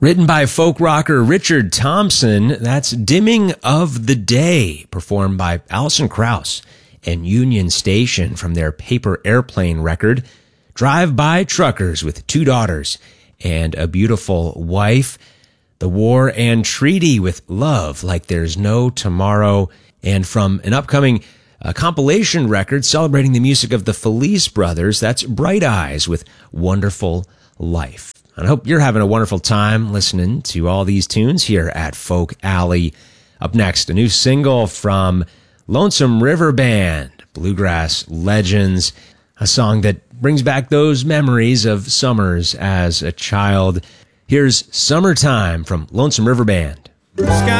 Written by folk rocker Richard Thompson, that's Dimming of the Day, performed by Alison Krauss and Union Station from their Paper Airplane record. Drive-by truckers with 2 daughters and a beautiful wife. The War and Treaty with Love Like There's No Tomorrow. And from an upcoming compilation record celebrating the music of the Felice Brothers, that's Bright Eyes with Wonderful Life. I hope you're having a wonderful time listening to all these tunes here at Folk Alley. Up next, a new single from Lonesome River Band, Bluegrass Legends, a song that brings back those memories of summers as a child. Here's Summertime from Lonesome River Band. Sky